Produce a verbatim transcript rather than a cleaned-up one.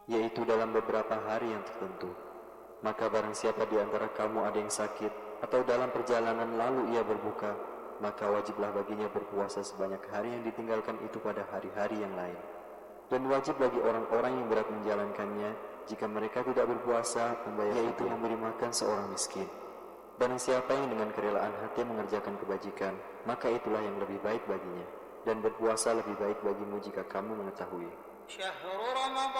yaitu dalam beberapa hari yang tertentu. Maka barang siapa di antara kamu ada yang sakit, atau dalam perjalanan lalu ia berbuka, maka wajiblah baginya berpuasa sebanyak hari yang ditinggalkan itu pada hari-hari yang lain. Dan wajib bagi orang-orang yang berat menjalankannya, jika mereka tidak berpuasa, membayar yaitu memberi makan seorang miskin. Barang siapa yang dengan kerelaan hati mengerjakan kebajikan, maka itulah yang lebih baik baginya. Dan berpuasa lebih baik bagimu jika kamu mengetahui.